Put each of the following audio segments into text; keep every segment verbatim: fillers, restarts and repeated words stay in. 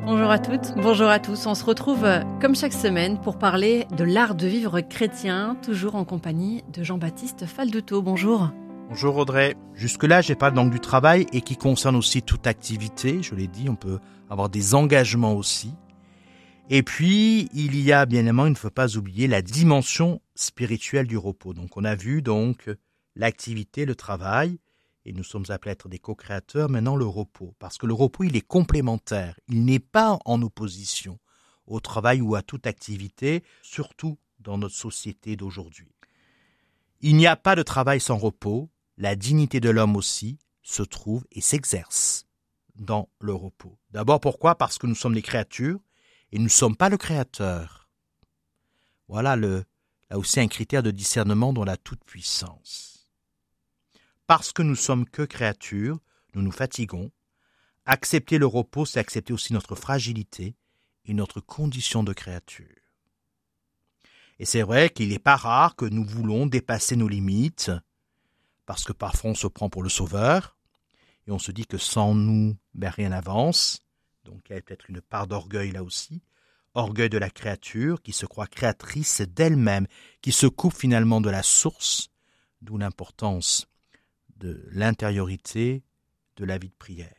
Bonjour à toutes, bonjour à tous. On se retrouve euh, comme chaque semaine pour parler de l'art de vivre chrétien, toujours en compagnie de Jean-Baptiste Falduto. Bonjour. Bonjour Audrey. Jusque-là, j'ai parlé donc du travail et qui concerne aussi toute activité. Je l'ai dit, on peut avoir des engagements aussi. Et puis, il y a bien évidemment, il ne faut pas oublier la dimension spirituelle du repos. Donc, on a vu donc l'activité, le travail, et nous sommes appelés à être des co-créateurs. Maintenant, le repos, parce que le repos, il est complémentaire. Il n'est pas en opposition au travail ou à toute activité, surtout dans notre société d'aujourd'hui. Il n'y a pas de travail sans repos. La dignité de l'homme aussi se trouve et s'exerce dans le repos. D'abord, pourquoi ? Parce que nous sommes des créatures et nous ne sommes pas le créateur. Voilà le, là aussi un critère de discernement dans la toute-puissance. Parce que nous sommes que créatures, nous nous fatiguons. Accepter le repos, c'est accepter aussi notre fragilité et notre condition de créature. Et c'est vrai qu'il n'est pas rare que nous voulons dépasser nos limites, parce que parfois on se prend pour le sauveur, et on se dit que sans nous, ben rien n'avance. Donc il y a peut-être une part d'orgueil là aussi, orgueil de la créature qui se croit créatrice d'elle-même, qui se coupe finalement de la source, d'où l'importance de l'intériorité de la vie de prière.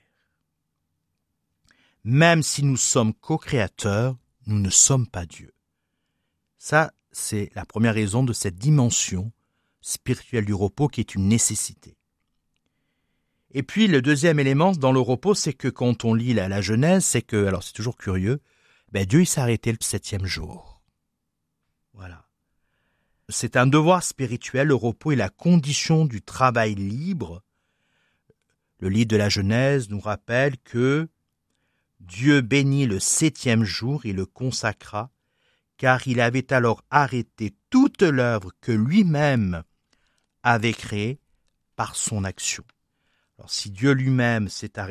Même si nous sommes co-créateurs, nous ne sommes pas Dieu. Ça, c'est la première raison de cette dimension spirituelle du repos qui est une nécessité. Et puis, le deuxième élément dans le repos, c'est que quand on lit la, la Genèse, c'est que, alors c'est toujours curieux, ben Dieu il s'est arrêté le septième jour. Voilà. C'est un devoir spirituel, le repos est la condition du travail libre. Le livre de la Genèse nous rappelle que Dieu bénit le septième jour et le consacra, car il avait alors arrêté toute l'œuvre que lui-même avait créée par son action. Alors si Dieu lui-même s'est arrêté,